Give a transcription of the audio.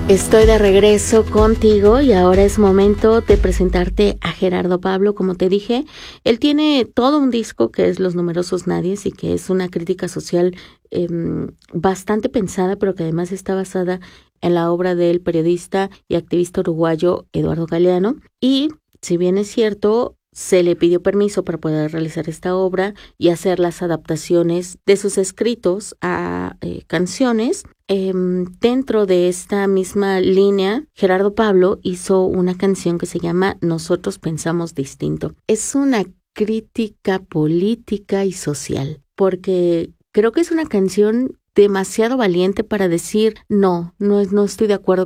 Estoy de regreso contigo y ahora es momento de presentarte a Gerardo Pablo. Como te dije, él tiene todo un disco que es Los Numerosos Nadies y que es una crítica social bastante pensada, pero que además está basada en la obra del periodista y activista uruguayo Eduardo Galeano. Y si bien es cierto, se le pidió permiso para poder realizar esta obra y hacer las adaptaciones de sus escritos a canciones. Dentro de esta misma línea, Gerardo Pablo hizo una canción que se llama Nosotros Pensamos Distinto. Es una crítica política y social, porque creo que es una canción demasiado valiente para decir no estoy de acuerdo